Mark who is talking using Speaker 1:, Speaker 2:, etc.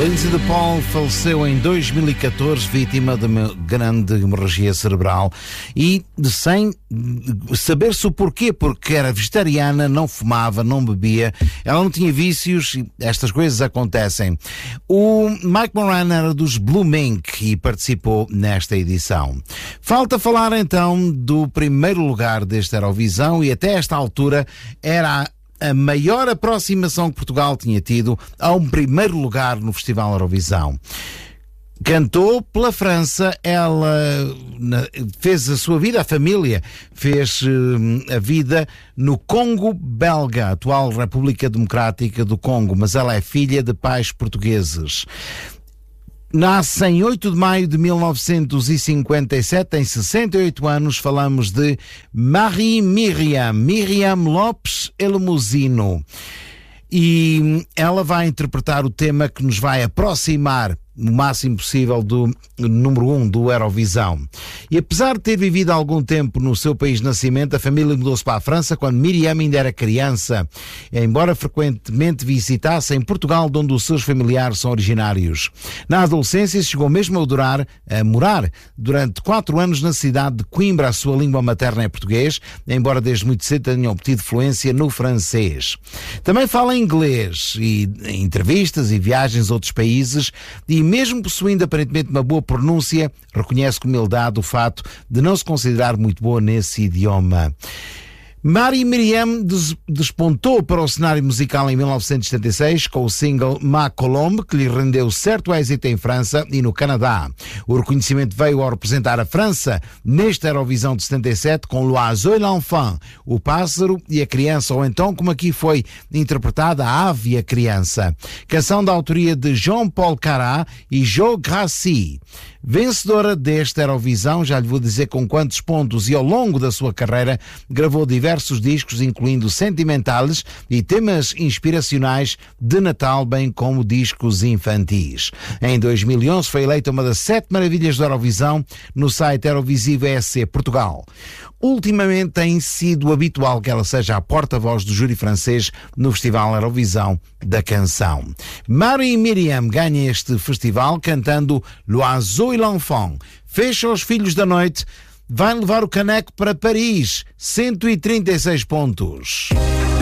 Speaker 1: Lindsay de Paul faleceu em 2014, vítima de uma grande hemorragia cerebral e sem saber-se o porquê, porque era vegetariana, não fumava, não bebia, ela não tinha vícios e estas coisas acontecem. O Mike Moran era dos Blue Mink e participou nesta edição. Falta falar então do primeiro lugar desta Eurovisão e até esta altura era a maior aproximação que Portugal tinha tido a um primeiro lugar no Festival Eurovisão. Cantou pela França, ela fez a sua vida, a família fez a vida no Congo belga, atual República Democrática do Congo, mas ela é filha de pais portugueses. Nasce em 8 de maio de 1957, tem 68 anos, falamos de Miriam Lopes Elmosino. E ela vai interpretar o tema que nos vai aproximar o máximo possível do número 1 do Eurovisão. E apesar de ter vivido algum tempo no seu país de nascimento, a família mudou-se para a França quando Miriam ainda era criança, embora frequentemente visitasse em Portugal, de onde os seus familiares são originários. Na adolescência chegou mesmo a morar durante 4 anos na cidade de Coimbra. A sua língua materna é português, embora desde muito cedo tenha obtido fluência no francês. Também fala inglês e em entrevistas e viagens a outros países, e mesmo possuindo aparentemente uma boa pronúncia, reconhece com humildade o fato de não se considerar muito boa nesse idioma. Miriam despontou para o cenário musical em 1976 com o single Ma Colombe, que lhe rendeu certo êxito em França e no Canadá. O reconhecimento veio ao representar a França nesta Eurovisão de 77 com L'Oiseau et l'Enfant, o pássaro e a criança, ou então como aqui foi interpretada, a ave e a criança. Canção da autoria de Jean-Paul Carat e Joe Grassi. Vencedora desta Eurovisão, já lhe vou dizer com quantos pontos, e ao longo da sua carreira gravou diversos discos, incluindo sentimentales e temas inspiracionais de Natal, bem como discos infantis. Em 2011 foi eleita uma das 7 maravilhas da Eurovisão no site Eurovisivo ESC Portugal. Ultimamente tem sido habitual que ela seja a porta-voz do júri francês no Festival Eurovisão da Canção. Miriam ganha este festival cantando L'Oiseau et l'Enfant. Fecha os Filhos da Noite, vai levar o caneco para Paris, 136 pontos.